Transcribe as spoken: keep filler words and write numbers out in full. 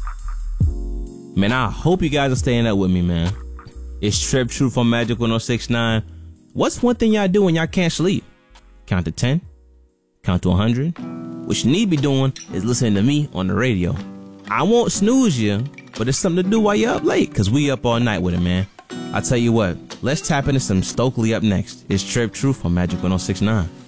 Man, I hope you guys are staying up with me, man. It's Trip Truth on Magic one oh six point nine. What's one thing y'all do when y'all can't sleep? Count to ten? Count to one hundred? What you need to be doing is listening to me on the radio. I won't snooze you, but it's something to do while you're up late, because we up all night with it, man. I tell you what, let's tap into some Stokely up next. It's Trip Truth on Magic one oh six point nine.